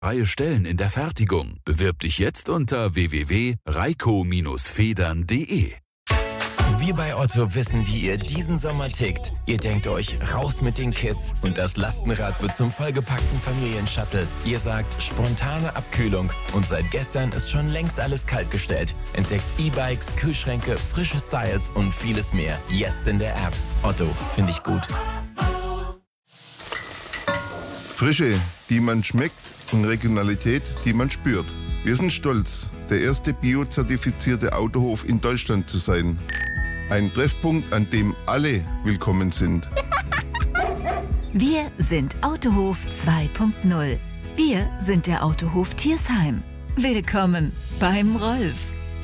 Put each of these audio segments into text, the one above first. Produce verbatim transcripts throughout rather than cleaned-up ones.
Freie Stellen in der Fertigung. Bewirb dich jetzt unter w w w punkt reiko federn punkt de. Wir bei Otto wissen, wie ihr diesen Sommer tickt. Ihr denkt euch, raus mit den Kids und das Lastenrad wird zum vollgepackten Familienshuttle. Ihr sagt, spontane Abkühlung und seit gestern ist schon längst alles kaltgestellt. Entdeckt E-Bikes, Kühlschränke, frische Styles und vieles mehr. Jetzt in der App. Otto, finde ich gut. Frische, die man schmeckt und Regionalität, die man spürt. Wir sind stolz, der erste biozertifizierte Autohof in Deutschland zu sein. Ein Treffpunkt, an dem alle willkommen sind. Wir sind Autohof zwei Punkt null. Wir sind der Autohof Tiersheim. Willkommen beim Rolf.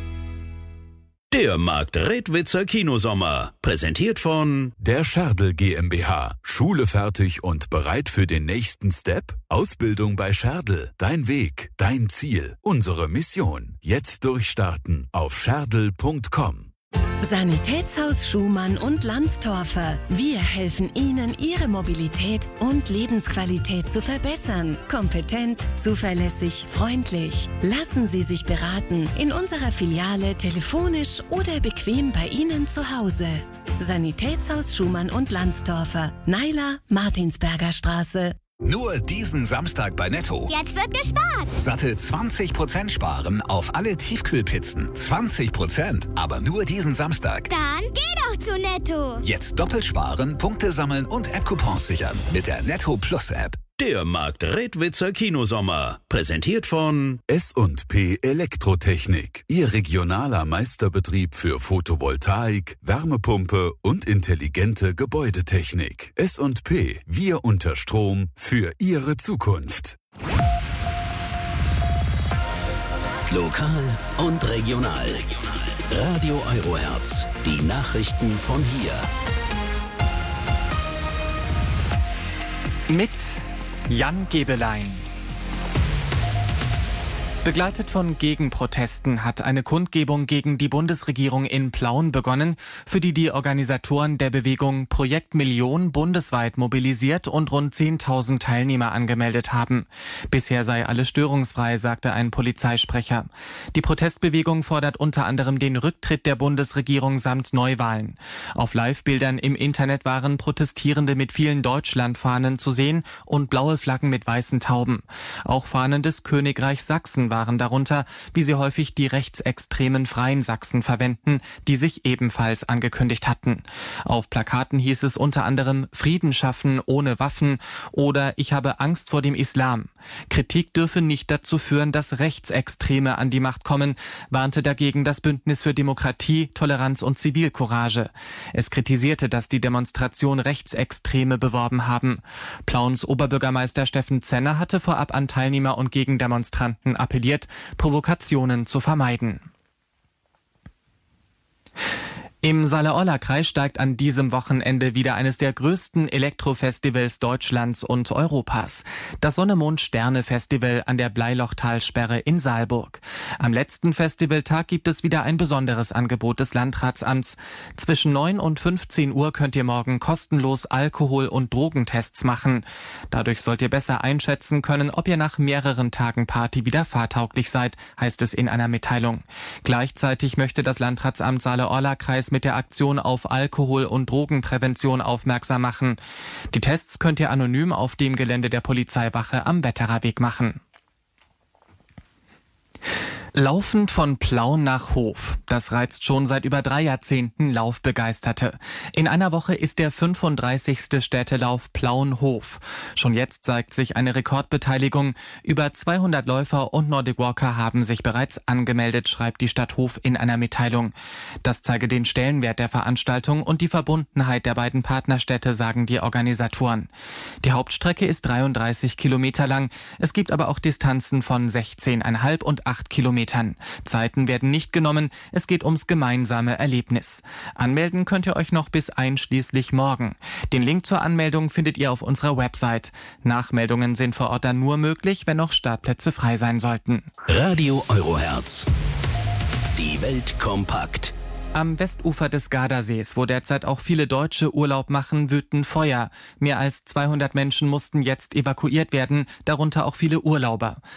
Der Markt-Redwitzer Kinosommer, präsentiert von der Scherdl GmbH. Schule fertig und bereit für den nächsten Step? Ausbildung bei Scherdl. Dein Weg, dein Ziel, unsere Mission. Jetzt durchstarten auf scherdl punkt com. Sanitätshaus Schumann und Landstorfer. Wir helfen Ihnen, Ihre Mobilität und Lebensqualität zu verbessern. Kompetent, zuverlässig, freundlich. Lassen Sie sich beraten in unserer Filiale, telefonisch oder bequem bei Ihnen zu Hause. Sanitätshaus Schumann und Landstorfer. Neiler, Martinsberger Straße. Nur diesen Samstag bei Netto. Jetzt wird gespart. Satte zwanzig Prozent sparen auf alle Tiefkühlpizzen. zwanzig Prozent, aber nur diesen Samstag. Dann geh doch zu Netto. Jetzt doppelt sparen, Punkte sammeln und App-Coupons sichern mit der Netto Plus App. der Markt-Redwitzer Kinosommer, präsentiert von S und P Elektrotechnik. Ihr regionaler Meisterbetrieb für Photovoltaik, Wärmepumpe und intelligente Gebäudetechnik. S und P, wir unter Strom für Ihre Zukunft. Lokal und regional. Radio Eurohertz, die Nachrichten von hier. Mit Jan Gebelein. Begleitet von Gegenprotesten hat eine Kundgebung gegen die Bundesregierung in Plauen begonnen, für die die Organisatoren der Bewegung Projekt Million bundesweit mobilisiert und rund zehntausend Teilnehmer angemeldet haben. Bisher sei alles störungsfrei, sagte ein Polizeisprecher. Die Protestbewegung fordert unter anderem den Rücktritt der Bundesregierung samt Neuwahlen. Auf Live-Bildern im Internet waren Protestierende mit vielen Deutschlandfahnen zu sehen und blaue Flaggen mit weißen Tauben. Auch Fahnen des Königreichs Sachsen waren waren darunter, wie sie häufig die rechtsextremen Freien Sachsen verwenden, die sich ebenfalls angekündigt hatten. Auf Plakaten hieß es unter anderem Frieden schaffen ohne Waffen oder Ich habe Angst vor dem Islam. Kritik dürfe nicht dazu führen, dass Rechtsextreme an die Macht kommen, warnte dagegen das Bündnis für Demokratie, Toleranz und Zivilcourage. Es kritisierte, dass die Demonstration Rechtsextreme beworben haben. Plauens Oberbürgermeister Steffen Zenner hatte vorab an Teilnehmer und Gegendemonstranten appelliert, Provokationen zu vermeiden. Im Saale-Orla-Kreis steigt an diesem Wochenende wieder eines der größten Elektrofestivals Deutschlands und Europas. Das Sonne-Mond-Sterne-Festival an der Bleilochtalsperre in Saalburg. Am letzten Festivaltag gibt es wieder ein besonderes Angebot des Landratsamts. Zwischen neun und fünfzehn Uhr könnt ihr morgen kostenlos Alkohol- und Drogentests machen. Dadurch sollt ihr besser einschätzen können, ob ihr nach mehreren Tagen Party wieder fahrtauglich seid, heißt es in einer Mitteilung. Gleichzeitig möchte das Landratsamt Saale-Orla-Kreis mit der Aktion auf Alkohol- und Drogenprävention aufmerksam machen. Die Tests könnt ihr anonym auf dem Gelände der Polizeiwache am Wettererweg machen. Laufend von Plauen nach Hof. Das reizt schon seit über drei Jahrzehnten Laufbegeisterte. In einer Woche ist der fünfunddreißigste Städtelauf Plauen-Hof. Schon jetzt zeigt sich eine Rekordbeteiligung. Über zweihundert Läufer und Nordic Walker haben sich bereits angemeldet, schreibt die Stadt Hof in einer Mitteilung. Das zeige den Stellenwert der Veranstaltung und die Verbundenheit der beiden Partnerstädte, sagen die Organisatoren. Die Hauptstrecke ist dreiunddreißig Kilometer lang. Es gibt aber auch Distanzen von sechzehn Komma fünf und acht Kilometern. Zeiten werden nicht genommen, es geht ums gemeinsame Erlebnis. Anmelden könnt ihr euch noch bis einschließlich morgen. Den Link zur Anmeldung findet ihr auf unserer Website. Nachmeldungen sind vor Ort dann nur möglich, wenn noch Startplätze frei sein sollten. Radio Eurohertz. Die Welt kompakt. Am Westufer des Gardasees, wo derzeit auch viele Deutsche Urlaub machen, wüten Feuer. Mehr als zweihundert Menschen mussten jetzt evakuiert werden, darunter auch viele Urlauber.